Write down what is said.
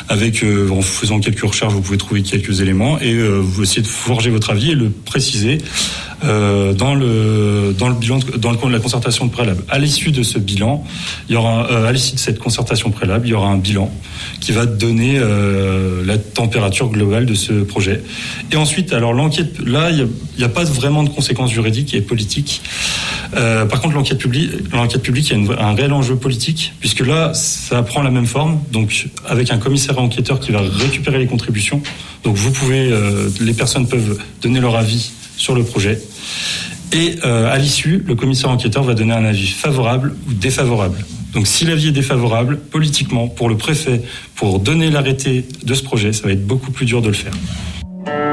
en faisant quelques recherches, vous pouvez trouver quelques éléments et vous essayez de forger votre avis et le préciser dans le bilan, dans le compte de la concertation préalable. À l'issue de ce bilan, il y aura à l'issue de cette concertation préalable, il y aura un bilan qui va donner la température globale de ce projet. Et ensuite, alors l'enquête, là, il n'y a pas vraiment de conséquences juridiques et politiques. Par contre, l'enquête publique, il y a un réel enjeu politique, puisque là, ça prend la même forme. Donc, avec un commissaire enquêteur qui va récupérer les contributions. Donc, les personnes peuvent donner leur avis sur le projet. Et à l'issue, le commissaire enquêteur va donner un avis favorable ou défavorable. Donc si l'avis est défavorable, politiquement, pour le préfet, pour donner l'arrêté de ce projet, ça va être beaucoup plus dur de le faire.